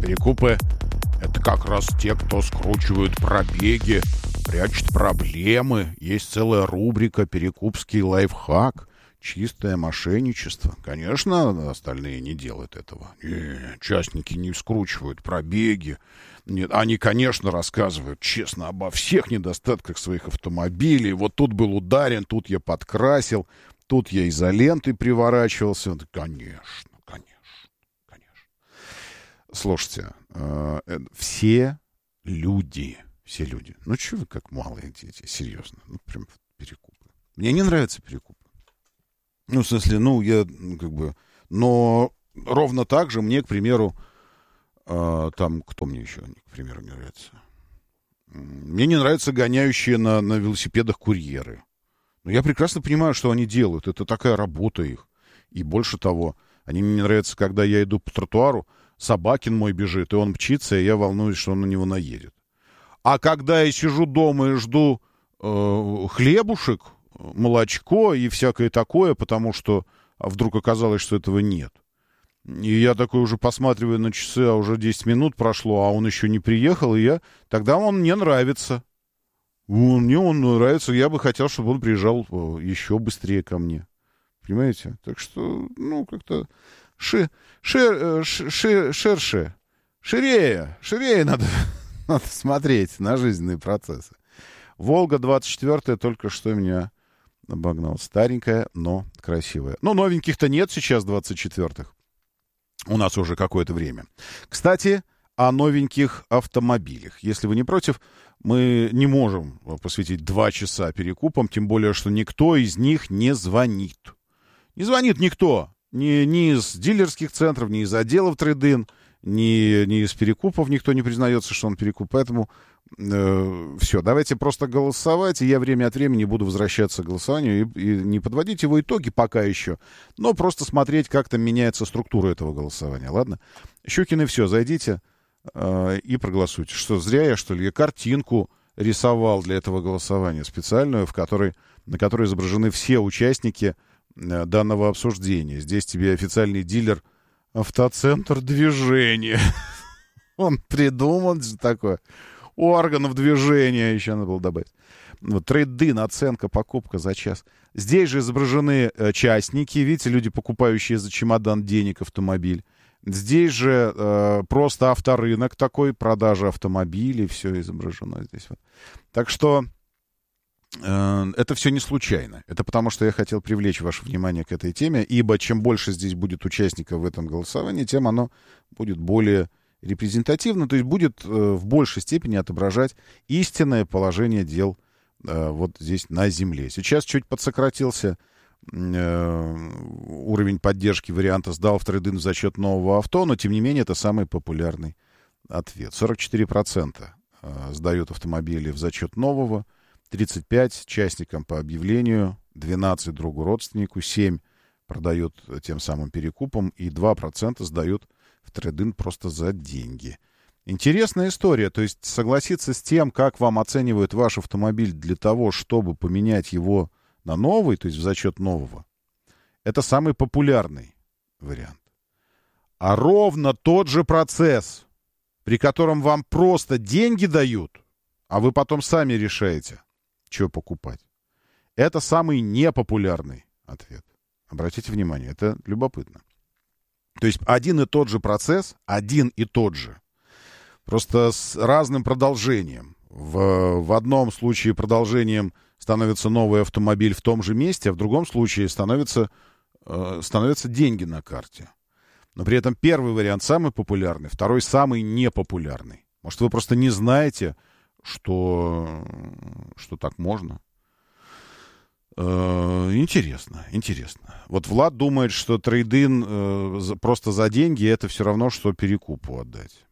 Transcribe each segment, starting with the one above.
Перекупы — это как раз те, кто скручивают пробеги, прячет проблемы. Есть целая рубрика «Перекупский лайфхак». Чистое мошенничество. Конечно, остальные не делают этого. Нет, частники не скручивают пробеги. Нет, они, конечно, рассказывают честно обо всех недостатках своих автомобилей. Вот тут был ударен, тут я подкрасил, тут я изолентой приворачивался. Да, конечно. Слушайте, все люди, ну что вы как малые дети, серьезно, ну прям перекупы. Мне не нравятся перекупы. Ну, в смысле, но ровно так же мне, к примеру, там, кто мне еще, к примеру, не нравится? Мне не нравятся гоняющие на велосипедах курьеры. Но я прекрасно понимаю, что они делают. Это такая работа их. И больше того, они мне не нравятся, когда я иду по тротуару, Собакин мой бежит, и он мчится, и я волнуюсь, что он на него наедет. А когда я сижу дома и жду хлебушек, молочко и всякое такое, потому что вдруг оказалось, что этого нет. И я такой уже посматриваю на часы, а уже 10 минут прошло, а он еще не приехал, и тогда он мне нравится. Мне он нравится, я бы хотел, чтобы он приезжал еще быстрее ко мне. Понимаете? Так что, как-то ширее надо смотреть на жизненные процессы. Волга 24-я только что меня обогнал. Старенькая, но красивая. Новеньких-то нет сейчас 24-х. У нас уже какое-то время. Кстати, о новеньких автомобилях. Если вы не против, мы не можем посвятить 2 часа перекупам, тем более, что никто из них не звонит. Не звонит никто. Ни из дилерских центров, ни из отделов трейд-ин, ни из перекупов никто не признается, что он перекуп. Поэтому все, давайте просто голосовать, и я время от времени буду возвращаться к голосованию и не подводить его итоги пока еще, но просто смотреть, как там меняется структура этого голосования, ладно? Щукины, все, зайдите и проголосуйте. Что, зря я, что ли? Я картинку рисовал для этого голосования специальную, на которой изображены все участники данного обсуждения. Здесь тебе официальный дилер «Автоцентр движения». Он придуман же такое. Органов движения еще надо было добавить. Вот трейд-ин, оценка, покупка за час. Здесь же изображены частники. Видите, люди, покупающие за чемодан денег автомобиль. Здесь же просто авторынок такой, продажа автомобилей. Все изображено здесь. Вот. Так что это все не случайно. Это потому, что я хотел привлечь ваше внимание к этой теме, ибо чем больше здесь будет участников в этом голосовании, тем оно будет более репрезентативно, то есть будет в большей степени отображать истинное положение дел вот здесь на земле. Сейчас чуть подсократился уровень поддержки варианта «сдал в трейд-ин за счет нового авто», но, тем не менее, это самый популярный ответ. 44% сдают автомобили в зачет нового, 35% частникам по объявлению, 12% другу родственнику, 7% продают тем самым перекупом и 2% сдают в трейд-ин просто за деньги. Интересная история. То есть согласиться с тем, как вам оценивают ваш автомобиль для того, чтобы поменять его на новый, то есть в зачет нового, это самый популярный вариант. А ровно тот же процесс, при котором вам просто деньги дают, а вы потом сами решаете, что покупать, это самый непопулярный ответ. Обратите внимание, это любопытно. То есть один и тот же процесс, один и тот же, просто с разным продолжением. В одном случае продолжением становится новый автомобиль в том же месте, а в другом случае становятся деньги на карте. Но при этом первый вариант самый популярный, второй самый непопулярный. Может, вы просто не знаете, что так можно? Интересно. Вот Влад думает, что трейд-ин просто за деньги — это все равно, что перекупу отдать.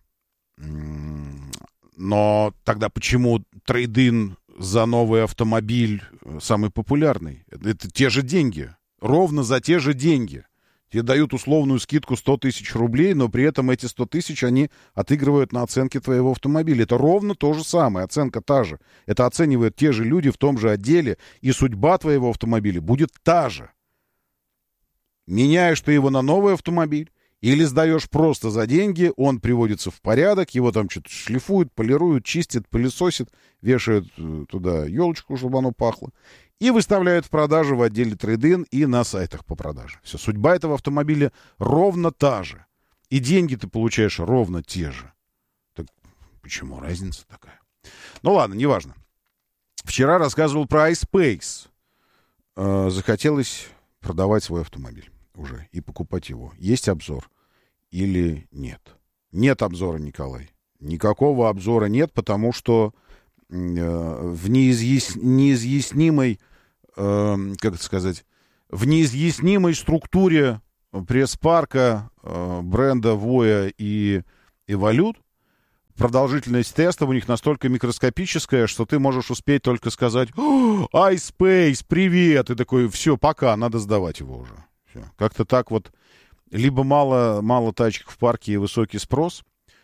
Но тогда почему трейд-ин за новый автомобиль самый популярный? Это те же деньги. Ровно за те же деньги. Тебе дают условную скидку 100 тысяч рублей, но при этом эти 100 тысяч они отыгрывают на оценке твоего автомобиля. Это ровно то же самое, оценка та же. Это оценивают те же люди в том же отделе, и судьба твоего автомобиля будет та же. Меняешь ты его на новый автомобиль Или сдаешь просто за деньги, он приводится в порядок, его там что-то шлифуют, полируют, чистят, пылесосят, вешают туда елочку, чтобы оно пахло, и выставляют в продажу в отделе трейд-ин и на сайтах по продаже. Все, судьба этого автомобиля ровно та же. И деньги ты получаешь ровно те же. Так почему разница такая? Ну ладно, неважно. Вчера рассказывал про iSpace. Захотелось продавать свой автомобиль уже и покупать его. Есть обзор или нет? Нет обзора, Николай. Никакого обзора нет, потому что в неизъяснимой, как это сказать, в неизъяснимой структуре пресс-парка бренда Voya и Evolute продолжительность теста у них настолько микроскопическая, что ты можешь успеть только сказать: iSpace, привет! И такой: все, пока, надо сдавать его уже. Все. Как-то так вот. Либо мало тачек в парке и высокий спрос,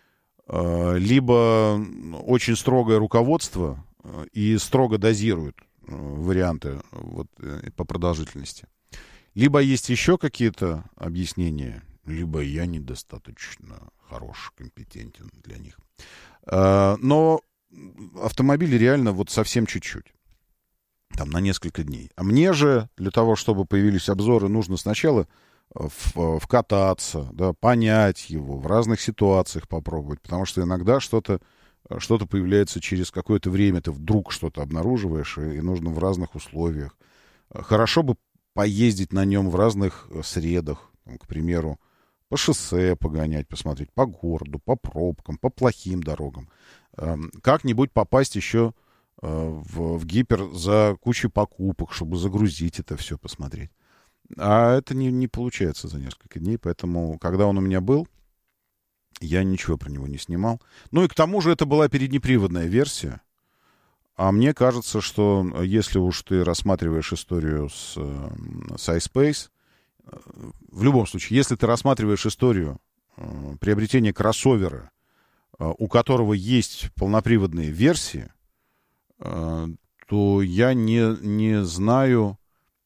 либо очень строгое руководство и строго дозируют варианты вот, по продолжительности. Либо есть еще какие-то объяснения, либо я недостаточно хорош, компетентен для них. Но автомобили реально вот совсем чуть-чуть. Там на несколько дней. А мне же для того, чтобы появились обзоры, нужно сначала вкататься, да, понять его, в разных ситуациях попробовать. Потому что иногда что-то появляется через какое-то время, ты вдруг что-то обнаруживаешь, и нужно в разных условиях. Хорошо бы поездить на нем в разных средах, к примеру, по шоссе погонять, посмотреть, по городу, по пробкам, по плохим дорогам. Как-нибудь попасть еще в гипер за кучей покупок, чтобы загрузить это все, посмотреть. А это не получается за несколько дней, поэтому, когда он у меня был, я ничего про него не снимал. Ну и к тому же это была переднеприводная версия. А мне кажется, что если уж ты рассматриваешь историю с iSpace, в любом случае, если ты рассматриваешь историю приобретения кроссовера, у которого есть полноприводные версии, то я не знаю,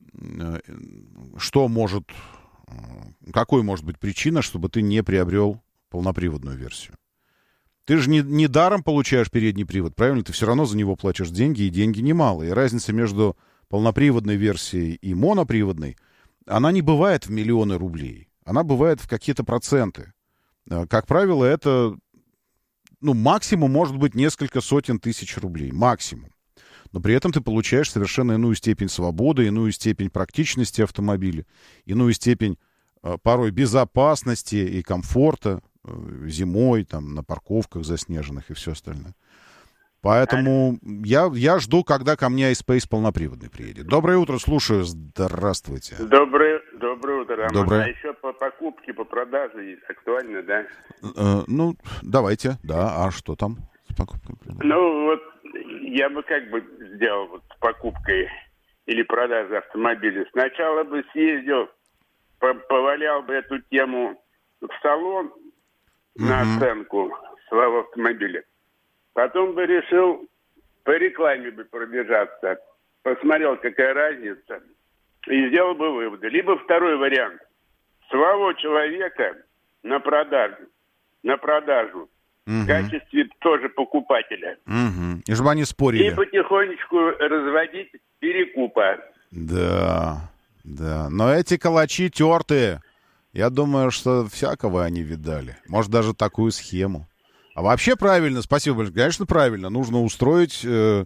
какой может быть причина, чтобы ты не приобрел полноприводную версию. Ты же не даром получаешь передний привод, правильно? Ты все равно за него платишь деньги, и деньги немалые. И разница между полноприводной версией и моноприводной, она не бывает в миллионы рублей. Она бывает в какие-то проценты. Как правило, это максимум может быть несколько сотен тысяч рублей. Максимум. Но при этом ты получаешь совершенно иную степень свободы, иную степень практичности автомобиля, иную степень порой безопасности и комфорта зимой, там, на парковках заснеженных и все остальное. Поэтому я жду, когда ко мне iSpace полноприводный приедет. Доброе утро, слушаю. Здравствуйте. Доброе утро, Роман. Доброе. А еще по покупке, по продаже есть актуально, да? Давайте. Да, а что там с покупкой? Вот я бы сделал вот с покупкой или продажей автомобиля. Сначала бы съездил, повалял бы эту тему в салон на оценку своего автомобиля. Потом бы решил по рекламе бы пробежаться, посмотрел, какая разница, и сделал бы выводы. Либо второй вариант. Своего человека на продажу в качестве тоже покупателя. И чтобы они спорили. И потихонечку разводить перекупа. Да. Но эти калачи тертые. Я думаю, что всякого они видали. Может, даже такую схему. А вообще правильно, спасибо большое. Конечно, правильно. Нужно устроить...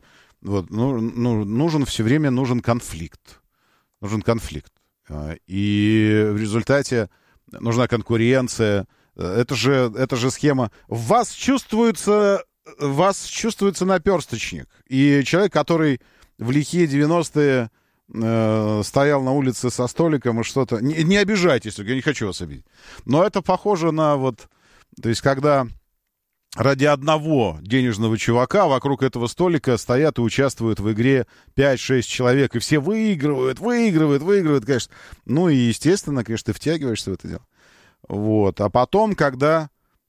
нужен все время конфликт. Нужен конфликт. И в результате нужна конкуренция. Это же схема. В вас чувствуется наперсточник. И человек, который в лихие 90-е стоял на улице со столиком и что-то... Не обижайтесь, я не хочу вас обидеть. Но это похоже на То есть, когда ради одного денежного чувака вокруг этого столика стоят и участвуют в игре 5-6 человек, и все выигрывают, конечно. Ну и, естественно, конечно, ты втягиваешься в это дело. Вот. А потом, когда...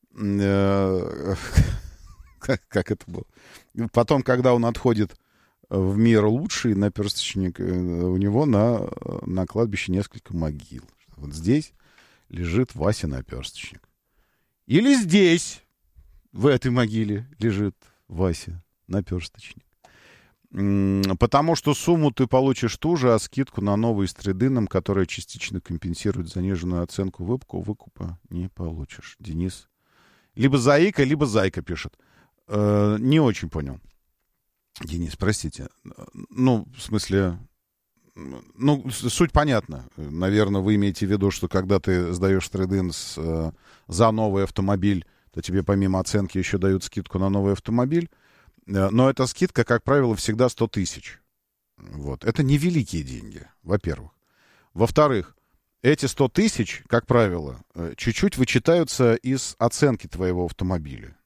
Как это было? Потом, когда он отходит в мир лучший, наперсточник, у него на кладбище несколько могил. Вот здесь лежит Вася наперсточник. Или здесь, в этой могиле, лежит Вася наперсточник. Потому что сумму ты получишь ту же, а скидку на новый с трейд-ином, которая частично компенсирует заниженную оценку выкупа, не получишь. Денис. Либо Заика, либо Зайка пишет. Не очень понял. Денис, простите. Ну, в смысле... Ну, суть понятна. Наверное, вы имеете в виду, что когда ты сдаешь трейд-ин за новый автомобиль, то тебе помимо оценки еще дают скидку на новый автомобиль. Но эта скидка, как правило, всегда 100 тысяч. Вот. Это невеликие деньги, во-первых. Во-вторых, эти 100 тысяч, как правило, чуть-чуть вычитаются из оценки твоего автомобиля.